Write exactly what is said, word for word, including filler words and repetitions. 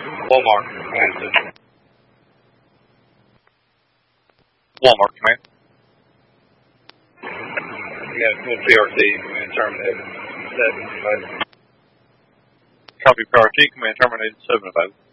Walmart, command. Walmart, command. You got a full P R T, command terminated. Seven, five. Copy P R T, command terminated, seven five.